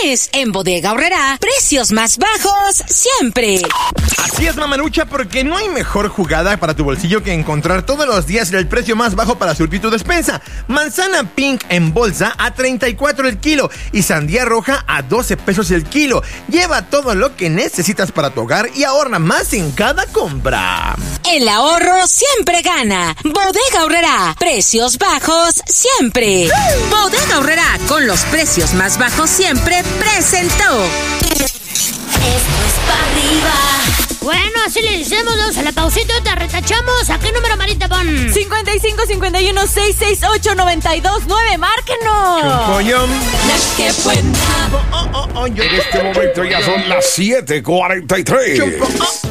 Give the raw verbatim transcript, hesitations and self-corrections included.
mes. En Bodega Aurrerá, precios más bajos siempre. Así es, mamalucha, porque no hay mejor jugada para tu bolsillo que encontrar todos los días el precio más bajo para surtir tu despensa. Manzana pink en bolsa a treinta y cuatro el kilo y sandía roja a doce pesos el kilo. Lleva todo lo que necesitas para tu hogar y ahorra más en cada compra. El ahorro siempre gana. Bodega Aurrerá, precios bajos siempre. Bodega Aurrerá, con los precios más bajos siempre, presentó. Esto es para arriba. Bueno, así le decimos, vamos a la pausita, te retachamos. ¿A qué número, Marita, pon? cincuenta y cinco, cincuenta y uno, seiscientos sesenta y ocho, noventa y dos nueve, márquenos. Chumpollón. La que buena. Oh, oh, oh, yo- En este momento ya son las siete cuarenta y tres. Chumpo, oh.